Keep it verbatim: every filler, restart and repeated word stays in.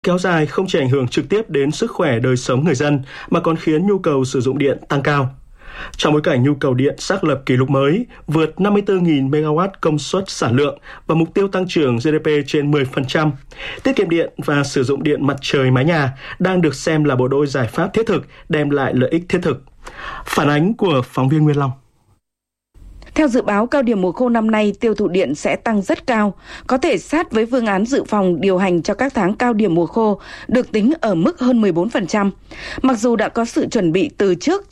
Kéo dài không chỉ ảnh hưởng trực tiếp đến sức khỏe đời sống người dân mà còn khiến nhu cầu sử dụng điện tăng cao. Trong bối cảnh nhu cầu điện xác lập kỷ lục mới, vượt năm mươi tư nghìn mê ga oát công suất sản lượng và mục tiêu tăng trưởng giê đê pê trên mười phần trăm, tiết kiệm điện và sử dụng điện mặt trời mái nhà đang được xem là bộ đôi giải pháp thiết thực đem lại lợi ích thiết thực. Phản ánh của phóng viên Nguyên Long. Theo dự báo, cao điểm mùa khô năm nay tiêu thụ điện sẽ tăng rất cao, có thể sát với phương án dự phòng điều hành cho các tháng cao điểm mùa khô được tính ở mức hơn mười bốn phần trăm. Mặc dù đã có sự chuẩn bị từ trước